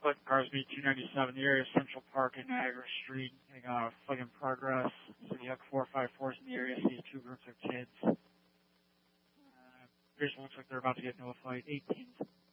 But cars be 297. The area of Central Park and Niagara Street. They got a fight in progress. So you have 454s in the area. See two groups of kids. Basically looks like they're about to get into a fight. 18s.